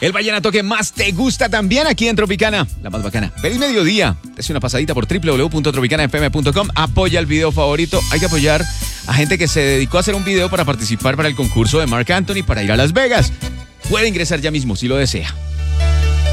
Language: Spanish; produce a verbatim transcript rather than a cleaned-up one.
El vallenato que más te gusta también aquí en Tropicana, la más bacana. Feliz mediodía. Es una pasadita por doble u doble u doble u punto tropicana f m punto com. Apoya el video favorito. Hay que apoyar a gente que se dedicó a hacer un video para participar para el concurso de Marc Anthony para ir a Las Vegas. Puede ingresar ya mismo si lo desea.